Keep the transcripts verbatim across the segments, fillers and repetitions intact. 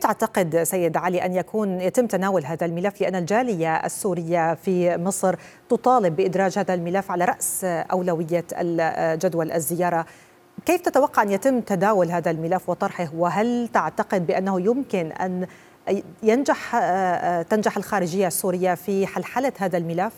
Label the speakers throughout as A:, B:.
A: تعتقد سيد علي أن يكون يتم تناول هذا الملف، لأن الجالية السورية في مصر تطالب بإدراج هذا الملف على رأس أولوية جدول الزيارة؟ كيف تتوقع أن يتم تداول هذا الملف وطرحه؟ وهل تعتقد بأنه يمكن أن ينجح تنجح الخارجية السورية في حلحلة هذا الملف؟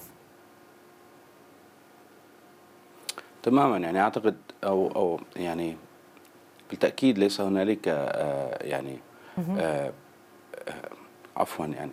B: تماما، يعني أعتقد أو أو يعني بالتأكيد ليس هنالك يعني آه عفوا يعني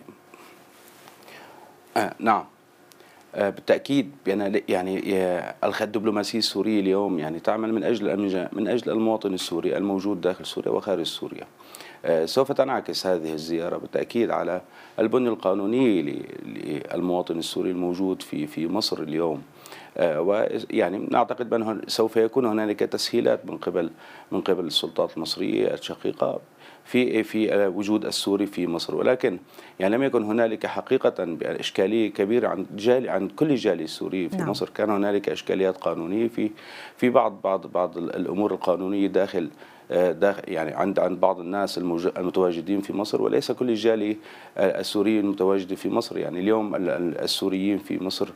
B: آه نعم آه بالتأكيد بأن يعني الدبلوماسية السورية اليوم يعني تعمل من أجل من أجل المواطن السوري الموجود داخل سوريا وخارج سوريا. آه سوف تنعكس هذه الزيارة بالتأكيد على البنية القانونية للمواطن السوري الموجود في في مصر اليوم. آه ويعني نعتقد بأنه سوف يكون هنالك تسهيلات من قبل من قبل السلطات المصرية الشقيقة في في وجود السوري في مصر، ولكن يعني لم يكن هنالك حقيقة إشكالية كبيرة عند جالي عند كل الجالية السورية في
A: نعم.
B: مصر. كان هنالك إشكاليات قانونية في في بعض بعض بعض الأمور القانونية داخل داخل يعني عند عند بعض الناس المتواجدين في مصر، وليس كل الجالية السورية المتواجدة في مصر. يعني اليوم السوريين في مصر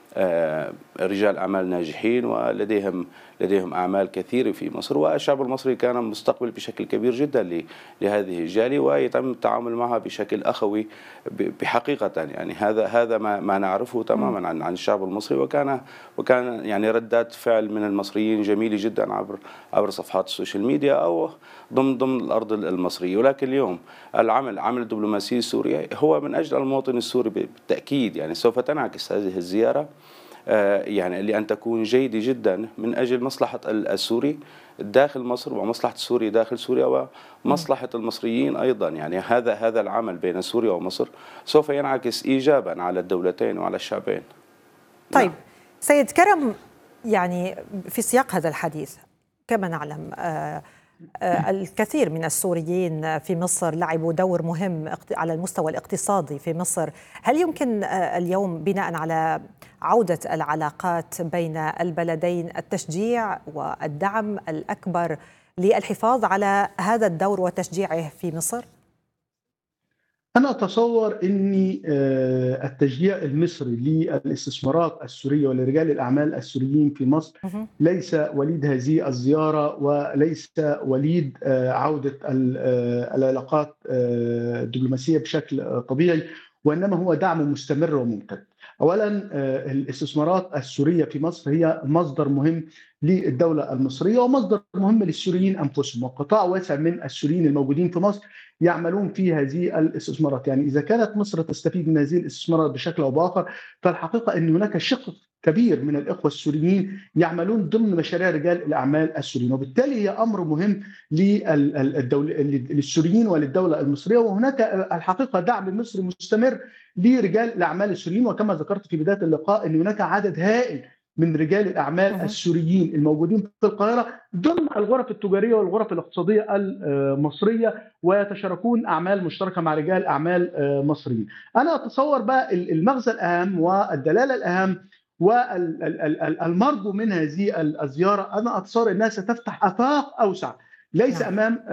B: رجال أعمال ناجحين ولديهم لديهم أعمال كثيرة في مصر، والشعب المصري كان مستقبل بشكل كبير جدا لهذه الجالية ويتم التعامل معها بشكل أخوي بحقيقة. يعني هذا هذا ما ما نعرفه تماما عن عن الشعب المصري، وكان وكان يعني ردات فعل من المصريين جميلة جدا عبر عبر صفحات السوشيال ميديا أو ضمن ضمن الأرض المصرية. ولكن اليوم العمل عمل الدبلوماسية السورية هو من أجل المواطن السوري بالتأكيد. يعني سوف تنعكس هذه الزيارة يعني لأن تكون جيدة جدا من أجل مصلحة السوري داخل مصر ومصلحة سوريا داخل سوريا ومصلحة المصريين أيضا. يعني هذا هذا العمل بين سوريا ومصر سوف ينعكس إيجابا على الدولتين وعلى الشعبين.
A: طيب نعم. سيد كرم، يعني في سياق هذا الحديث كما نعلم آه الكثير من السوريين في مصر لعبوا دور مهم على المستوى الاقتصادي في مصر. هل يمكن اليوم بناء على عودة العلاقات بين البلدين التشجيع والدعم الأكبر للحفاظ على هذا الدور وتشجيعه في مصر؟
C: أنا أتصور أن التشجيع المصري للاستثمارات السورية ولرجال الأعمال السوريين في مصر ليس وليد هذه الزيارة وليس وليد عودة العلاقات الدبلوماسية بشكل طبيعي، وإنما هو دعم مستمر وممتد. أولا الاستثمارات السورية في مصر هي مصدر مهم للدولة المصرية ومصدر مهم للسوريين أنفسهم، وقطاع واسع من السوريين الموجودين في مصر يعملون في هذه الاستثمارات. يعني إذا كانت مصر تستفيد من هذه الاستثمارات بشكل أو بآخر، فالحقيقة أن هناك شق كبير من الإخوة السوريين يعملون ضمن مشاريع رجال الأعمال السوريين، وبالتالي هي أمر مهم للسوريين وللدولة المصرية. وهناك الحقيقة دعم مصري مستمر لرجال الأعمال السوريين، وكما ذكرت في بداية اللقاء أن هناك عدد هائل من رجال الأعمال السوريين الموجودين في القاهرة ضمن الغرف التجارية والغرف الاقتصادية المصرية، ويتشاركون أعمال مشتركة مع رجال أعمال مصريين. أنا أتصور بقى المغزى الأهم والدلالة الأهم والمرجو من هذه الزيارة، أنا أتصور أنها ستفتح آفاق أوسع، ليس أمام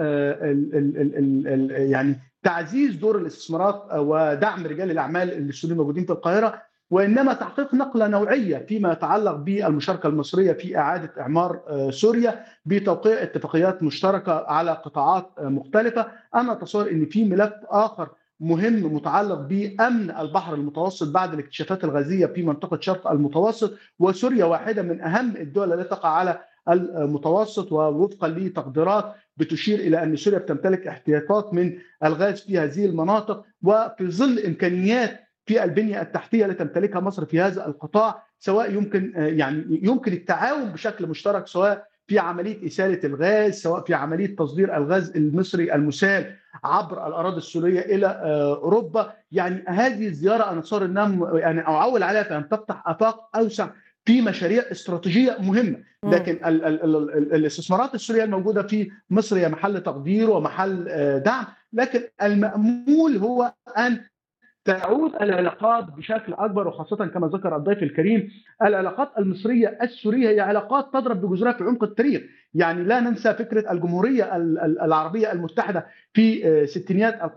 C: يعني تعزيز دور الاستثمارات ودعم رجال الأعمال السوريين الموجودين في القاهرة، وإنما تحقيق نقلة نوعية فيما يتعلق بالمشاركة المصرية في إعادة إعمار سوريا بتوقيع اتفاقيات مشتركة على قطاعات مختلفة. أنا أتصور أن في ملف آخر مهم متعلق بأمن البحر المتوسط بعد الاكتشافات الغازية في منطقة شرق المتوسط، وسوريا واحدة من أهم الدول التي تقع على المتوسط، ووفقا لتقديرات بتشير إلى أن سوريا بتمتلك احتياطات من الغاز في هذه المناطق، وفي ظل إمكانيات في البنية التحتية التي تمتلكها مصر في هذا القطاع، سواء يمكن يعني يمكن التعاون بشكل مشترك، سواء في عملية إسالة الغاز، سواء في عملية تصدير الغاز المصري المسال عبر الأراضي السورية إلى أوروبا. يعني هذه الزيارة أنا صار أنها يعني أعول عليها في أن تفتح آفاق أوسع في مشاريع استراتيجية مهمة. لكن ال ال ال الاستثمارات السورية الموجودة في مصر هي محل تقدير ومحل دعم، لكن المأمول هو أن تعود العلاقات بشكل أكبر، وخاصة كما ذكر الضيف الكريم العلاقات المصرية السورية هي علاقات تضرب بجذورها في عمق التاريخ. يعني لا ننسى فكرة الجمهورية العربية المتحدة في ستينيات